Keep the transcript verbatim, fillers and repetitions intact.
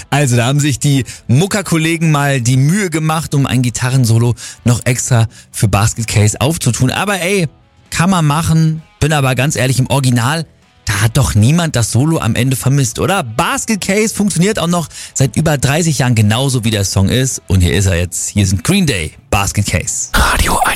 Also da haben sich die Mucker-Kollegen mal die Mühe gemacht, um ein Gitarrensolo noch extra für Basket Case aufzutun. Aber ey, kann man machen. Bin aber ganz ehrlich, im Original, da hat doch niemand das Solo am Ende vermisst, oder? Basket Case funktioniert auch noch seit über dreißig Jahren genauso wie der Song ist. Und hier ist er jetzt. Hier sind Green Day, Basket Case. Radio eins.